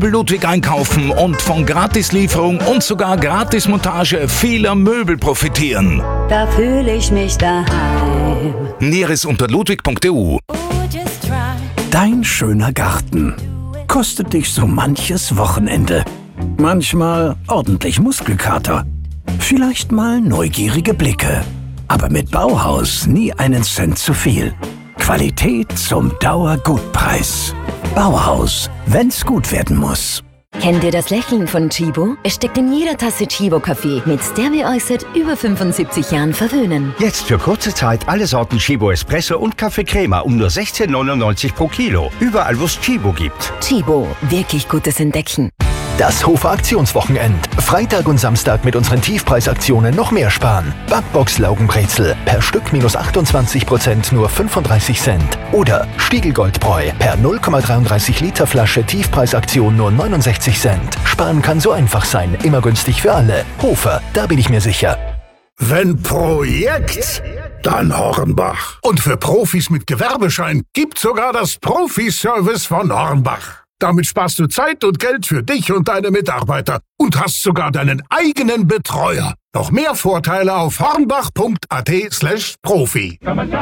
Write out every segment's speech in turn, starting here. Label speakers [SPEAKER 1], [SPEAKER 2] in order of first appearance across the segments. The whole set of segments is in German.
[SPEAKER 1] Ludwig einkaufen und von Gratislieferung und sogar Gratismontage vieler Möbel profitieren.
[SPEAKER 2] Da fühle ich mich daheim.
[SPEAKER 1] Näheres unter ludwig.eu.
[SPEAKER 3] Dein schöner Garten kostet dich so manches Wochenende. Manchmal ordentlich Muskelkater. Vielleicht mal neugierige Blicke. Aber mit Bauhaus nie einen Cent zu viel. Qualität zum Dauergutpreis. Bauhaus, wenn's gut werden muss.
[SPEAKER 4] Kennt ihr das Lächeln von Chibo? Es steckt in jeder Tasse Chibo-Kaffee, mit der wir euch seit über 75 Jahren verwöhnen.
[SPEAKER 5] Jetzt für kurze Zeit alle Sorten Chibo Espresso und Kaffee Crema um nur 16,99 pro Kilo. Überall, wo es Chibo gibt.
[SPEAKER 4] Chibo, wirklich gutes Entdecken.
[SPEAKER 6] Das Hofer Aktionswochenend. Freitag und Samstag mit unseren Tiefpreisaktionen noch mehr sparen. Backbox Laugenbrezel per Stück minus 28%, nur 35 Cent. Oder Stiegelgoldbräu per 0,33 Liter Flasche Tiefpreisaktion nur 69 Cent. Sparen kann so einfach sein, immer günstig für alle. Hofer, da bin ich mir sicher.
[SPEAKER 7] Wenn Projekt, dann Hornbach. Und für Profis mit Gewerbeschein gibt's sogar das Profi-Service von Hornbach. Damit sparst du Zeit und Geld für dich und deine Mitarbeiter und hast sogar deinen eigenen Betreuer. Noch mehr Vorteile auf hornbach.at/profi.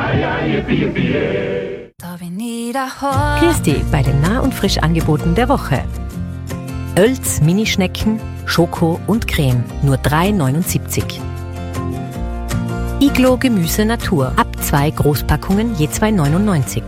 [SPEAKER 8] Grüß dich bei den Nah- und Frisch-Angeboten der Woche. Oelz Minischnecken, Schoko und Creme, nur 3,79. Iglo Gemüse Natur, ab 2 Großpackungen je 2,99.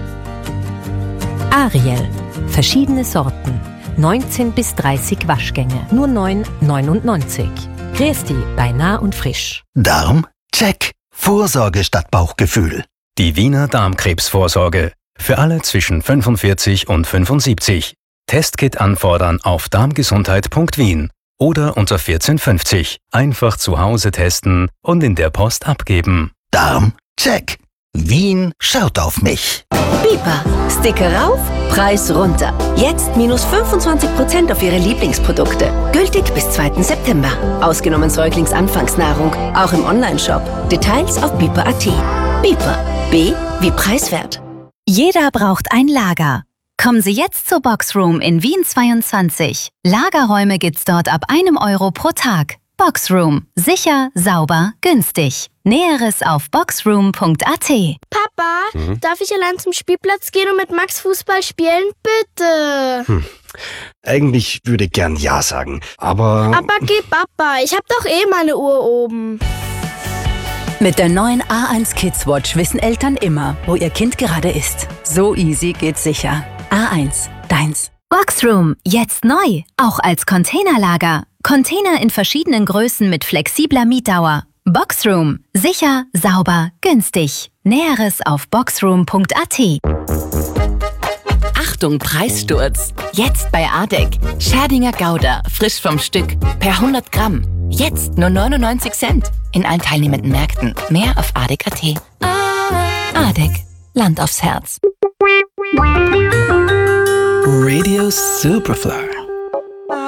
[SPEAKER 8] Ariel, verschiedene Sorten, 19 bis 30 Waschgänge, nur 9,99. Grüß dich bei Nah und Frisch.
[SPEAKER 6] Darm? Check. Vorsorge statt Bauchgefühl.
[SPEAKER 9] Die Wiener Darmkrebsvorsorge. Für alle zwischen 45 und 75. Testkit anfordern auf darmgesundheit.wien oder unter 1450. Einfach zu Hause testen und in der Post abgeben.
[SPEAKER 6] Darm? Check. Wien schaut auf mich.
[SPEAKER 4] Bipa, Sticker rauf, Preis runter. Jetzt minus 25% auf Ihre Lieblingsprodukte. Gültig bis 2. September. Ausgenommen Säuglingsanfangsnahrung, auch im Onlineshop. Details auf bipa.at. Bipa, B wie preiswert.
[SPEAKER 10] Jeder braucht ein Lager. Kommen Sie jetzt zur Boxroom in Wien 22. Lagerräume gibt's dort ab 1 Euro pro Tag. Boxroom. Sicher, sauber, günstig. Näheres auf boxroom.at.
[SPEAKER 11] Papa, darf ich allein zum Spielplatz gehen und mit Max Fußball spielen? Bitte.
[SPEAKER 5] Eigentlich würde ich gern Ja sagen, aber...
[SPEAKER 11] Aber geh, Papa, ich hab doch eh meine Uhr oben.
[SPEAKER 2] Mit der neuen A1 Kids Watch wissen Eltern immer, wo ihr Kind gerade ist. So easy geht's sicher. A1, deins.
[SPEAKER 10] Boxroom. Jetzt neu. Auch als Containerlager. Container in verschiedenen Größen mit flexibler Mietdauer. Boxroom. Sicher, sauber, günstig. Näheres auf boxroom.at.
[SPEAKER 12] Achtung, Preissturz. Jetzt bei Adek. Scherdinger Gouda, frisch vom Stück. Per 100 Gramm. Jetzt nur 99 Cent. In allen teilnehmenden Märkten. Mehr auf adek.at. Adek. Land aufs Herz.
[SPEAKER 13] Radio Superfly.